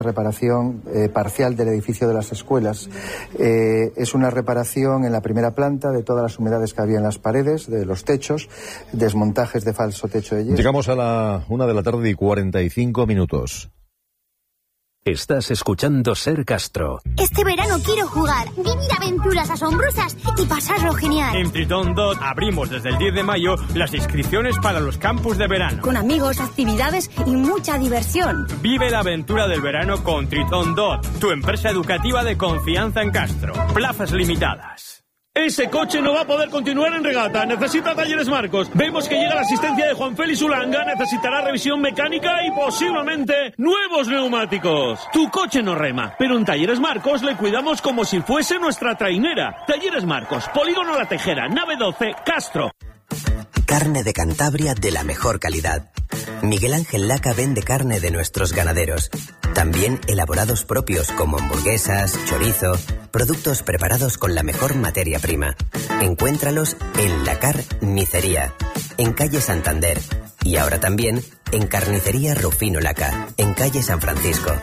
Reparación parcial del edificio de las escuelas. Es una reparación en la primera planta de todas las humedades que había en las paredes, de los techos, desmontajes de falso techo de yeso. Llegamos a la 1:45 p.m. Estás escuchando Ser Castro. Este verano quiero jugar, vivir aventuras asombrosas y pasarlo genial. En Tritón Dot abrimos desde el 10 de mayo las inscripciones para los campus de verano. Con amigos, actividades y mucha diversión. Vive la aventura del verano con Tritón Dot, tu empresa educativa de confianza en Castro. Plazas limitadas. Ese coche no va a poder continuar en regata. Necesita Talleres Marcos. Vemos que llega la asistencia de Juan Félix Ulanga. Necesitará revisión mecánica y posiblemente nuevos neumáticos. Tu coche no rema, pero en Talleres Marcos le cuidamos como si fuese nuestra trainera. Talleres Marcos, Polígono La Tejera, nave 12, Castro. Carne de Cantabria de la mejor calidad. Miguel Ángel Laca vende carne de nuestros ganaderos. También elaborados propios como hamburguesas, chorizo, productos preparados con la mejor materia prima. Encuéntralos en La Carnicería, en calle Santander. Y ahora también en Carnicería Rufino Laca, en calle San Francisco.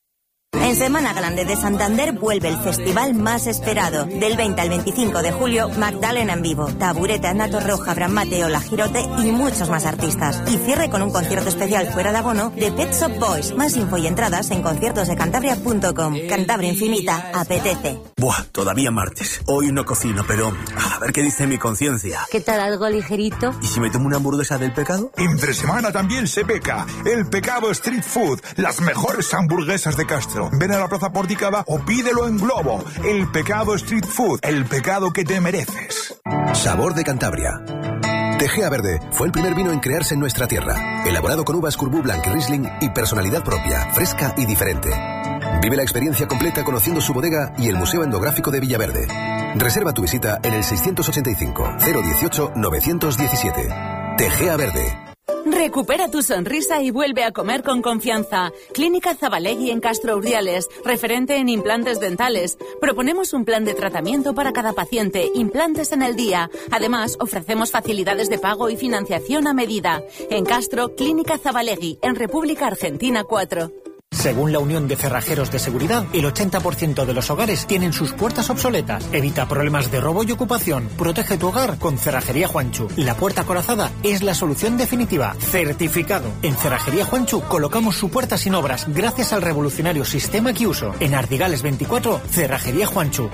En Semana Grande de Santander vuelve el festival más esperado. Del 20 al 25 de julio, Magdalena en vivo, Tabureta, Nato Roja, Abraham Mateo, La Girote y muchos más artistas. Y cierre con un concierto especial fuera de abono de Pet Shop Boys. Más info y entradas en conciertosdecantabria.com. Cantabria Infinita, apetece. Buah, todavía martes. Hoy no cocino, pero a ver qué dice mi conciencia. ¿Qué tal, algo ligerito? ¿Y si me tomo una hamburguesa del pecado? Entre semana también se peca. El Pecado Street Food, las mejores hamburguesas de Castro. Ven a la Plaza Porticada o pídelo en Globo. El Pecado Street Food, el pecado que te mereces. Sabor de Cantabria. Tegea Verde fue el primer vino en crearse en nuestra tierra. Elaborado con uvas Courbou Blanc y Riesling y personalidad propia, fresca y diferente. Vive la experiencia completa conociendo su bodega y el Museo Etnográfico de Villaverde. Reserva tu visita en el 685 018 917. Tegea Verde. Recupera tu sonrisa y vuelve a comer con confianza. Clínica Zabalegui en Castro Urdiales, referente en implantes dentales. Proponemos un plan de tratamiento para cada paciente, implantes en el día. Además, ofrecemos facilidades de pago y financiación a medida. En Castro, Clínica Zabalegui, en República Argentina 4. Según la Unión de Cerrajeros de Seguridad, el 80% de los hogares tienen sus puertas obsoletas. Evita problemas de robo y ocupación. Protege tu hogar con Cerrajería Juanchu. La puerta acorazada es la solución definitiva. Certificado. En Cerrajería Juanchu colocamos su puerta sin obras gracias al revolucionario sistema que uso. En Ardigales 24, Cerrajería Juanchu.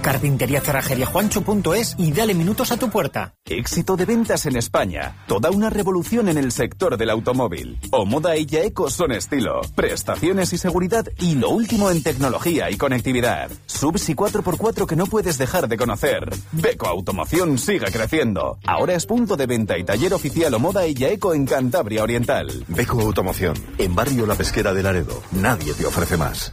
Carpinteriacerrajeriajuanchu.es y dale minutos a tu puerta. Éxito de ventas en España. Toda una revolución en el sector del automóvil. Omoda y Yaeco son estilo. Prestaciones y seguridad y lo último en tecnología y conectividad. Subs y 4x4 que no puedes dejar de conocer. Beko Automoción sigue creciendo. Ahora es punto de venta y taller oficial Omoda y Yaeco en Cantabria Oriental. Beko Automoción, en Barrio La Pesquera de Laredo. Nadie te ofrece más.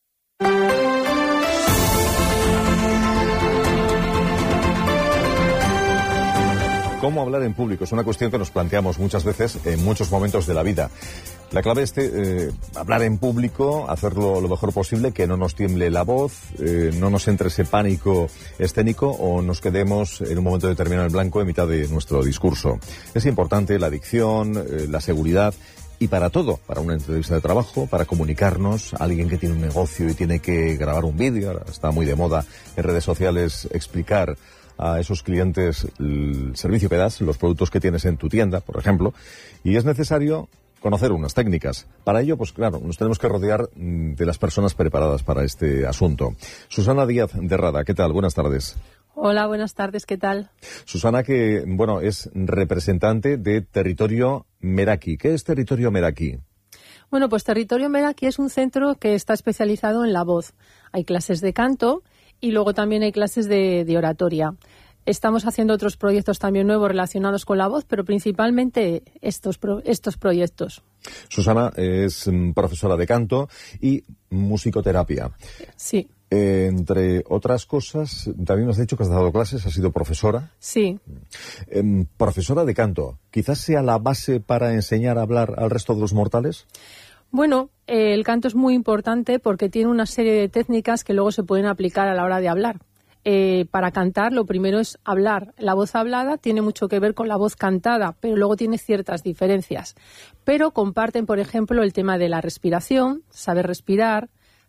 ¿Cómo hablar en público? Es una cuestión que nos planteamos muchas veces en muchos momentos de la vida. La clave es hablar en público, hacerlo lo mejor posible, que no nos tiemble la voz, no nos entre ese pánico escénico o nos quedemos en un momento determinado en blanco en mitad de nuestro discurso. Es importante la dicción, la seguridad y para todo, para una entrevista de trabajo, para comunicarnos, alguien que tiene un negocio y tiene que grabar un vídeo, ahora está muy de moda en redes sociales explicar a esos clientes el servicio que das, los productos que tienes en tu tienda, por ejemplo, y es necesario conocer unas técnicas. Para ello, pues claro, nos tenemos que rodear de las personas preparadas para este asunto. Susana Díaz de Rada, ¿qué tal? Buenas tardes. Hola, buenas tardes, ¿qué tal? Susana, que, bueno, es representante de Territorio Meraki. ¿Qué es Territorio Meraki? Bueno, pues Territorio Meraki es un centro que está especializado en la voz. Hay clases de canto y luego también hay clases de oratoria. Estamos haciendo otros proyectos también nuevos relacionados con la voz, pero principalmente estos proyectos. Susana es profesora de canto y musicoterapia. Sí. Entre otras cosas, también me has dicho que has dado clases, has sido profesora. Sí. Profesora de canto, ¿quizás sea la base para enseñar a hablar al resto de los mortales? Bueno, el canto es muy importante porque tiene una serie de técnicas que luego se pueden aplicar a la hora de hablar. Para cantar, lo primero es hablar. La voz hablada tiene mucho que ver con la voz cantada, pero luego tiene ciertas diferencias. Pero comparten, por ejemplo, el tema de la respiración, saber respirar,